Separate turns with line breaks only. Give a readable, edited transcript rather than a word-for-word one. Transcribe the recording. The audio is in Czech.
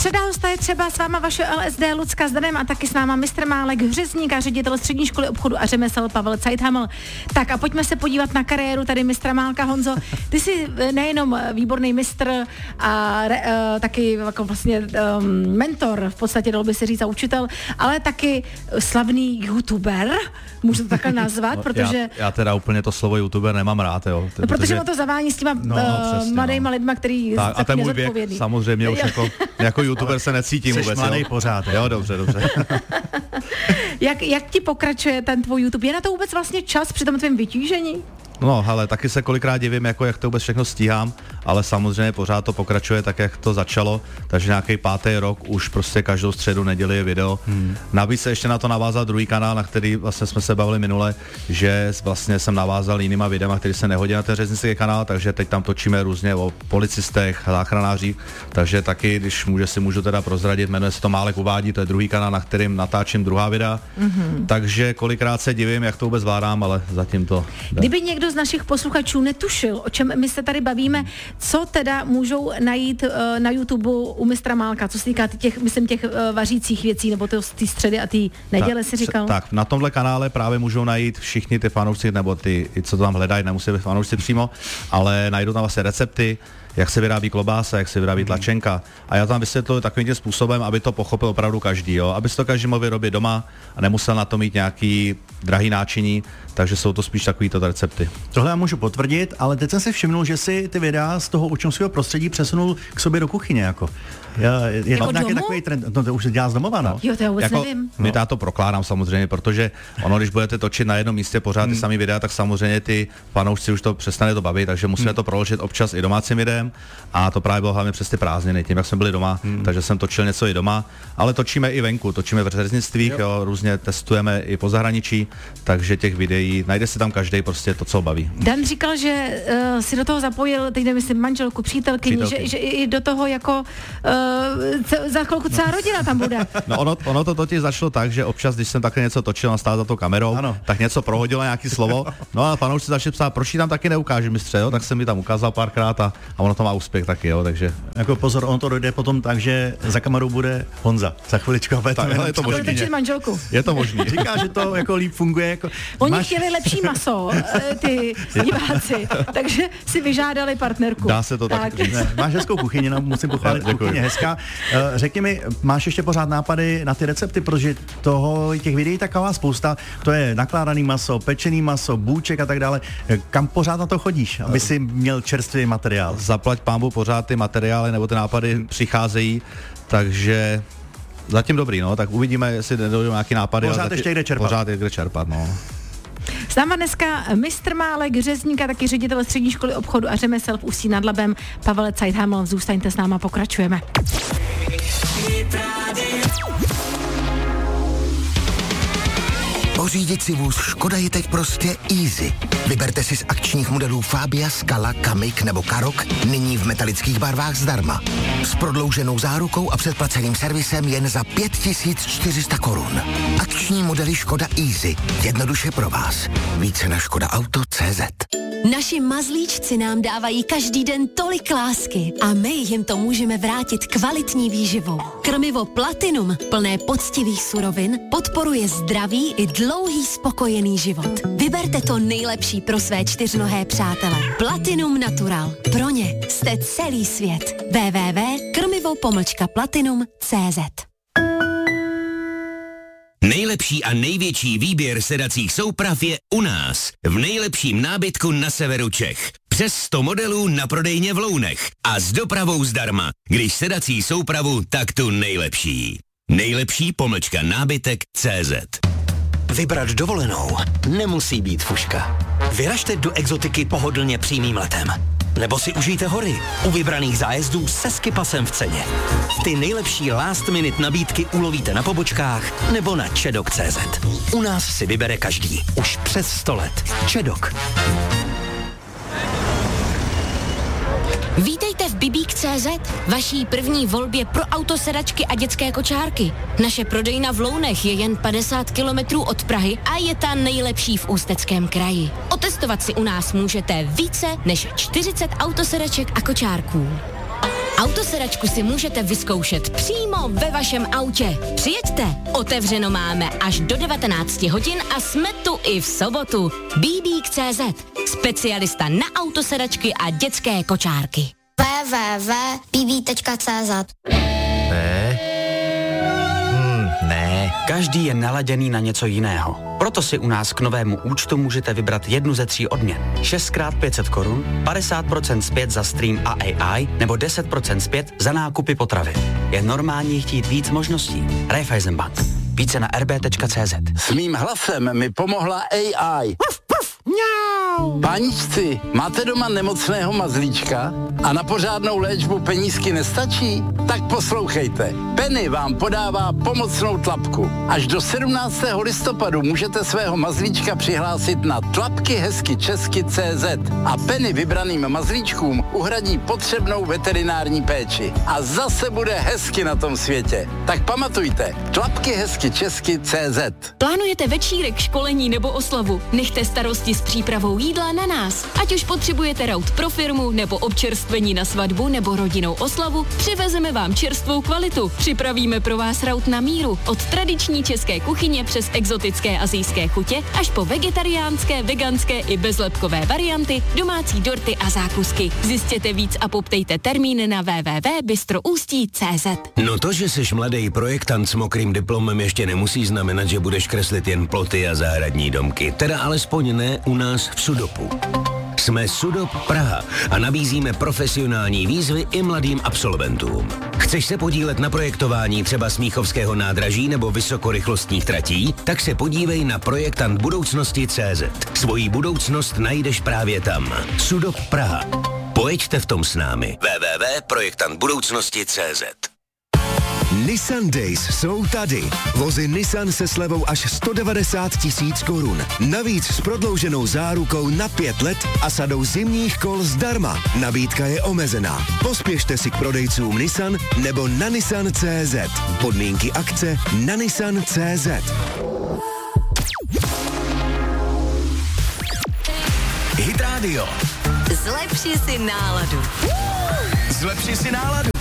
Středá hosta je třeba s váma vaše LSD Lucka Zdarem a taky s náma mistr Málek Hřezník a ředitel Střední školy obchodu a řemesel Pavel Zeithaml. Tak a pojďme se podívat na kariéru tady mistra Málka. Honzo, ty jsi nejenom výborný mistr a taky jako vlastně mentor, v podstatě dalo by se říct a učitel, ale taky slavný youtuber, můžu to takhle nazvat, protože...
Já teda úplně to slovo youtuber nemám rád, jo.
Protože to zavání s těma mladýma lidma, který
tak, a ten můj věk, samozřejmě už jako youtuber se necítím
Jseš
vůbec.
Mladý pořád.
Jo, dobře.
Jak ti pokračuje ten tvůj YouTube? Je na to vůbec vlastně čas při tom tvém vytížení?
No, hele, taky se kolikrát divím, jak to vůbec všechno stíhám, ale samozřejmě pořád to pokračuje tak, jak to začalo, takže nějaký 5. rok už prostě každou středu, neděli je video. Navíc se ještě na to navázal druhý kanál, na který vlastně jsme se bavili minule, že vlastně jsem navázal jinýma videama, který se nehodí na ten řeznický kanál, takže teď tam točíme různě o policistech, záchranářích, takže taky, když můžu teda prozradit, jmenuje se to Málek uvádí, to je druhý kanál, na kterým natáčím druhá videa, takže kolikrát se divím, jak to vůbec zvládám, ale zatím to jde.
Kdyby někdo z našich posluchačů netušil, o čem my se tady bavíme, co teda můžou najít na YouTube u mistra Málka, co se týká těch vařících věcí, nebo ty středy a ty neděle, si říkal?
Tak, na tomhle kanále právě můžou najít všichni ty fanoušci, nebo ty, co to tam hledají, nemusí být fanoušci přímo, ale najdou tam vlastně recepty, jak se vyrábí klobása, jak se vyrábí tlačenka. A já tam vysvětluji takovým tím způsobem, aby to pochopil opravdu každý, jo? Aby si to každý mohl vyrobit doma a nemusel na to mít nějaký drahý náčiní, takže jsou to spíš takovýto recepty.
Tohle já můžu potvrdit, ale teď jsem si všimnul, že si ty videa z toho učňovského prostředí přesunul k sobě do kuchyně, jako. Je tam nějaký takový trend, no to už se dělá z domova, no.
Jo, to já vůbec nevím.
My to prokládám samozřejmě, protože ono, když budete točit na jednom místě pořád ty samý videa, tak samozřejmě ty fanoušci už to přestane to bavit, takže musíme to proložit občas i domácím videem a to právě bylo hlavně přes ty prázdniny, tím jak jsme byli doma, takže jsem točil něco i doma, ale točíme i venku, točíme v řeznictvích, jo, různě testujeme i po zahraničí, takže těch videí najde si tam každý prostě to, co baví.
Dan říkal, že si do toho zapojil, teď nemyslím manželku, přítelkyni, že i do toho jako za chvilku celá rodina tam bude.
No ono to totiž začalo tak, že občas, když jsem takhle něco točil a stál za tou kamerou, ano, tak něco prohodilo, nějaký slovo, no a fanoušci začali psát, proč ji tam taky neukáže mistře, jo, tak jsem mi tam ukázal párkrát a ono to má úspěch taky, jo, takže.
Jako pozor, ono to dojde potom tak, že za kamerou bude Honza. Za chviličku
je to možný.
Manželku.
Je to možný.
Říká, že to jako líp funguje. Jako,
Oni chtěli lepší maso, ty diváci, takže si vyžádali partnerku.
Dá se to tak říct.
Máš hezkou kuchyni, no, musím pochválit, kuchyně hezká. Řekni mi, máš ještě pořád nápady na ty recepty, protože těch videí taková spousta, to je nakládaný maso, pečený maso, bůček a tak dále. Kam pořád na to chodíš, aby si měl čerstvý materiál?
Zaplať pánbu, pořád ty materiály nebo ty nápady přicházejí, takže zatím dobrý, no, tak uvidíme, jestli dojdou nějaký nápady.
Pořád ještě kde čerpat.
Pořád je kde čerpat, no.
S náma dneska mistr Málek Hřezník a taky ředitel Střední školy obchodu a řemesel v Ústí nad Labem Pavel Zeithaml. Zůstaňte s náma, pokračujeme.
Pořídit si vůz Škoda je teď prostě easy. Vyberte si z akčních modelů Fabia, Scala, Kamiq nebo Karoq nyní v metalických barvách zdarma. S prodlouženou zárukou a předplaceným servisem jen za 5400 korun. Akční modely Škoda Easy. Jednoduše pro vás. Více na škodaauto.cz.
Naši mazlíčci nám dávají každý den tolik lásky a my jim to můžeme vrátit kvalitní výživou. Krmivo Platinum, plné poctivých surovin, podporuje zdravý i dlouhý spokojený život. Vyberte to nejlepší pro své čtyřnohé přátele. Platinum Natural. Pro ně jste celý svět. www.krmivo-platinum.cz.
Nejlepší a největší výběr sedacích souprav je u nás, v nejlepším nábytku na severu Čech. Přes 100 modelů na prodejně v Lounech a s dopravou zdarma. Když sedací soupravu, tak tu nejlepší. Nejlepší-nábytek.cz.
Vybrat dovolenou nemusí být fuška. Vyražte do exotiky pohodlně přímým letem. Nebo si užijte hory u vybraných zájezdů se skipasem v ceně. Ty nejlepší last minute nabídky ulovíte na pobočkách nebo na čedok.cz. U nás si vybere každý. Už přes 100 let. Čedok.
Vítejte v Bibík.cz, vaší první volbě pro autosedačky a dětské kočárky. Naše prodejna v Lounech je jen 50 kilometrů od Prahy a je ta nejlepší v Ústeckém kraji. Otestovat si u nás můžete více než 40 autosedaček a kočárků. Autosedačku si můžete vyzkoušet přímo ve vašem autě. Přijeďte, otevřeno máme až do 19 hodin a jsme tu i v sobotu. BBK.cz, specialista na autosedačky a dětské kočárky.
www.bb.cz.
Ne. Každý je naladěný na něco jiného. Proto si u nás k novému účtu můžete vybrat jednu ze 3 odměn. 6x500 korun, 50% zpět za stream a AI nebo 10% zpět za nákupy potravy. Je normální chtít víc možností. Raiffeisenbank. Více na rb.cz.
S mým hlasem mi pomohla AI. Páničci, máte doma nemocného mazlíčka a na pořádnou léčbu penízky nestačí? Tak poslouchejte. Penny vám podává pomocnou tlapku. Až do 17. listopadu můžete svého mazlíčka přihlásit na tlapkyhezkyčesky.cz a Penny vybraným mazlíčkům uhradí potřebnou veterinární péči. A zase bude hezky na tom světě. Tak pamatujte, tlapkyhezkyčesky.cz.
Plánujete večírek, školení nebo oslavu? Nechte starosti s přípravou jídla na nás. Ať už potřebujete raut pro firmu, nebo občerstvení na svatbu, nebo rodinnou oslavu, přivezeme vám čerstvou kvalitu. Připravíme pro vás raut na míru. Od tradiční české kuchyně přes exotické asijské chutě až po vegetariánské, veganské i bezlepkové varianty, domácí dorty a zákusky. Zjistěte víc a poptejte termín na www.bistroustí.cz.
No to, že jsi mladý projektant s mokrým diplomem, ještě nemusí znamenat, že budeš kreslit jen ploty a zahradní domky. Teda alespoň ne u nás v Sudopu. Jsme Sudop Praha a nabízíme profesionální výzvy i mladým absolventům. Chceš se podílet na projektování třeba Smíchovského nádraží nebo vysokorychlostních tratí? Tak se podívej na projektant budoucnosti.cz. Svoji budoucnost najdeš právě tam. Sudop Praha. Pojeďte v tom s námi. www.projektantbudoucnosti.cz.
Nissan Days jsou tady. Vozy Nissan se slevou až 190 000 korun. Navíc s prodlouženou zárukou na 5 let a sadou zimních kol zdarma. Nabídka je omezená. Pospěšte si k prodejcům Nissan nebo na Nissan.cz. Podmínky akce na Nissan.cz.
Hit Radio.
Zlepši si náladu.
Zlepši si náladu.